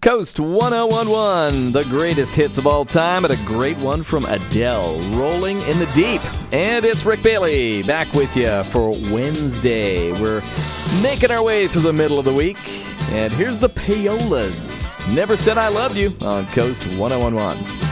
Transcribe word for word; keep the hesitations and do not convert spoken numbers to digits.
Coast one oh one one, the greatest hits of all time, and a great one from Adele, Rolling in the Deep. And it's Rick Bailey back with you for Wednesday. We're making our way through the middle of the week, and here's the Payolas. Never Said I Loved You on Coast one oh one one.